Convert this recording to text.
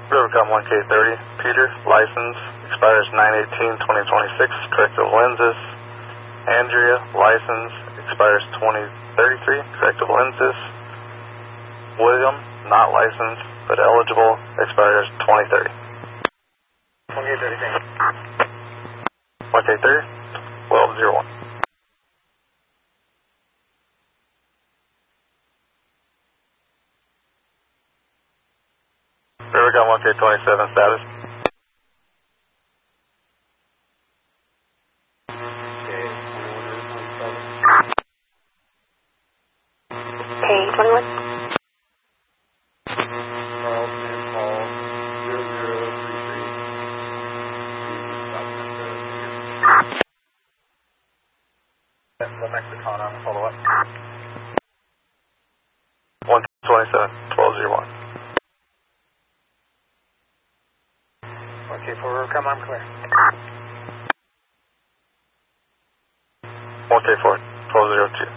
Rivercom 1K30, Peter, license, expires 9/18/2026, corrective lenses. Andrea, license, expires 2033, corrective lenses. William, not licensed, but eligible, expires 2030. 1K30, thank you. 1K30, 1201. Rivercom 1K27, status. K21. Charles and Paul 0033. The Mexicana, follow up. 1K27, 1201. 1K4, come on, clear. 1K4, 1202.